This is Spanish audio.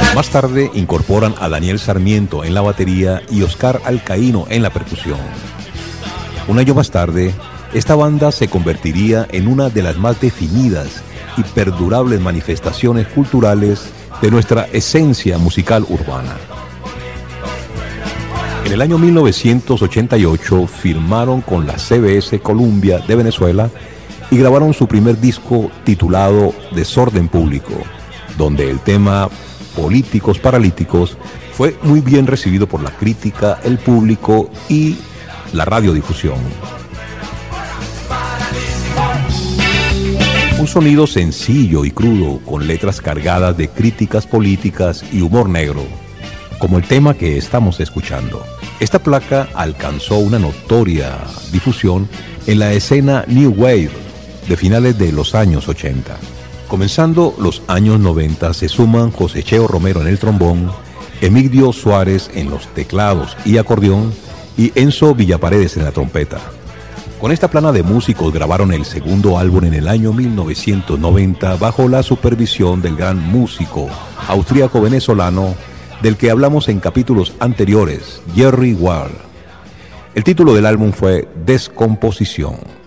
Más tarde incorporan a Daniel Sarmiento en la batería y Oscar Alcaíno en la percusión. Un año más tarde, esta banda se convertiría en una de las más definidas y perdurables manifestaciones culturales de nuestra esencia musical urbana. En el año 1988 firmaron con la CBS Columbia de Venezuela y grabaron su primer disco titulado Desorden Público, donde el tema Políticos Paralíticos fue muy bien recibido por la crítica, el público y la radiodifusión. Un sonido sencillo y crudo, con letras cargadas de críticas políticas y humor negro, como el tema que estamos escuchando. Esta placa alcanzó una notoria difusión en la escena New Wave de finales de los años 80. Comenzando los años 90 se suman José Cheo Romero en el trombón, Emilio Suárez en los teclados y acordeón y Enzo Villaparedes en la trompeta. Con esta plana de músicos grabaron el segundo álbum en el año 1990 bajo la supervisión del gran músico austríaco-venezolano del que hablamos en capítulos anteriores, Jerry Wall. El título del álbum fue Descomposición.